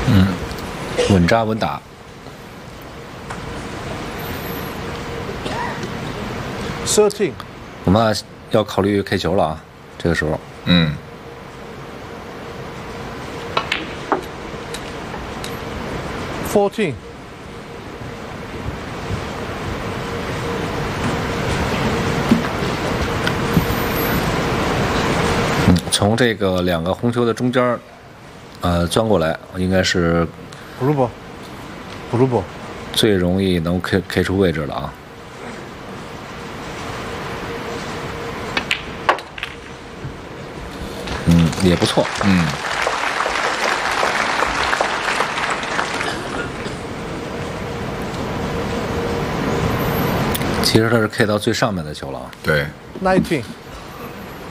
稳扎稳打。 13， 我们要考虑 K 球了啊，这个时候。 14， 从这个2个红球的中间钻过来，应该是 blue ball， 最容易能 K 出位置了啊。也不错。其实它是 K 到最上面的球了啊。 对。 19。